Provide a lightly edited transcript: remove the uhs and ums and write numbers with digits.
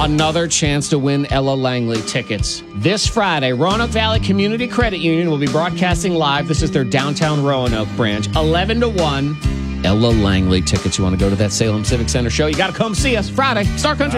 Another chance to win Ella Langley tickets. This Friday, Roanoke Valley Community Credit Union will be broadcasting live. This is their downtown Roanoke branch. 11 to 1. Ella Langley tickets. You want to go to that Salem Civic Center show? You got to come see us Friday. Star Country.